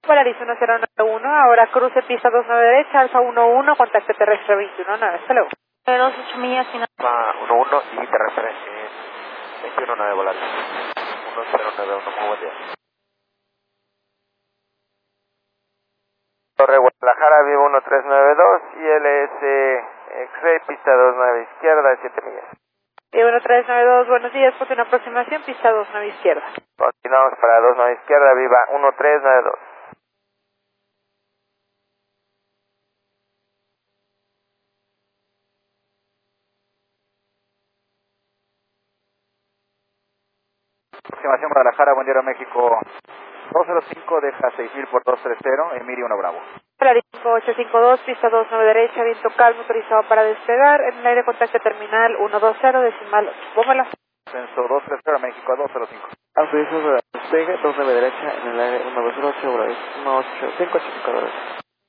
Polaris 1091, ahora cruce pista 29 derecha, Alfa 11, contacto terrestre 219, hasta luego. 8 millas final. Alfa 11 y terrestre en 219 Polaris. 1091, muy buen día. Torre Guadalajara, Vivo 1392 y LS X-Ray, pista 29 izquierda, 7 millas. Y 1392, buenos días, ponte una aproximación, pista 29 izquierda. Continuamos para 29 izquierda, Viva 1392. Aproximación Guadalajara, buen día México 205, deja 6000 por 230, Emilia 1 Bravo. Polaris 852, pista 29 derecha, viento calmo, autorizado para despegar, en el aire contacto terminal 120, decimal 8. Bómala. Censo 230, México 205. Autorizo de despegue, 29 derecha, en el aire 128, Polaris 185 derecha.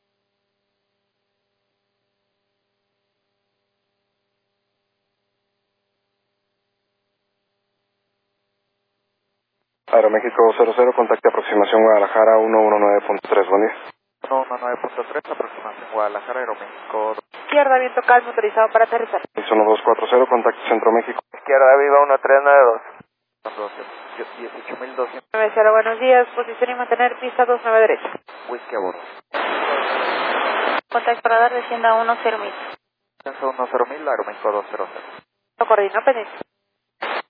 Aeroméxico 00, contacte aproximación Guadalajara 119.3, buen día. 119.3, aproximación Guadalajara, Aeroméxico. Izquierda, viento calmo, autorizado para aterrizar. 1240, contacte Centro México. Izquierda, Viva 1392. 18.200. 90, buenos días, posición y mantener pista 29 derecha. Whisky a bordo. Contacto para dar descienda 10 mil. Censo 10.000, Aeroméxico 200. Coordinó pendiente.